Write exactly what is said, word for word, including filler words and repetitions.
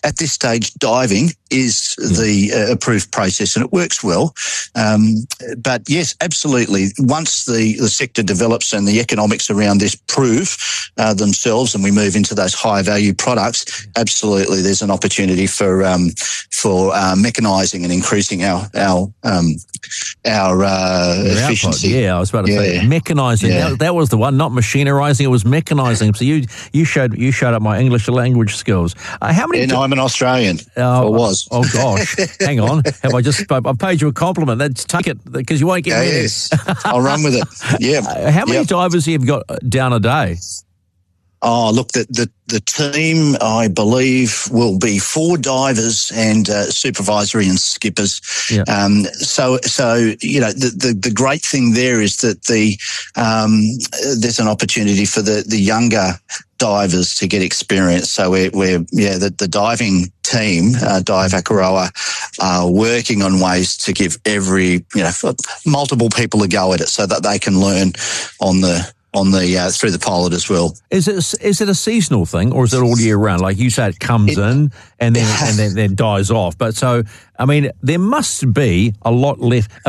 at this stage, diving is yeah. the uh, approved process, and it works well. Um, but yes, absolutely. Once the, the sector develops and the economics around this prove uh, themselves, and we move into those high value products, absolutely, there's an opportunity for um, for uh, mechanising and increasing our our um, our uh, efficiency. Yeah, I was about to yeah. say mechanising. Yeah. That, that was the one, not machinerising. It was mechanising. So you you showed you showed up my English language skills. Uh, how many? Yeah, no, I'm an Australian. Uh, or was. Oh gosh, hang on. Have I just? I've paid you a compliment. Let's take it because you won't get yeah, many. Yes, I'll run with it. Yeah. Uh, how many yep. divers have you got down a day? Oh, look, the, the, the team, I believe, will be four divers and uh, supervisory and skippers. Yeah. Um, so, so you know, the, the, the great thing there is that the um, there's an opportunity for the, the younger divers to get experience. So we're, we're yeah, the, the diving team, uh, Dive Akaroa, are working on ways to give every, you know, multiple people a go at it so that they can learn on the on the uh, through the pilot as well. Is it is it a seasonal thing, or is it all year round? Like you say, it comes it, in and then and then, then dies off. But so I mean, there must be a lot left.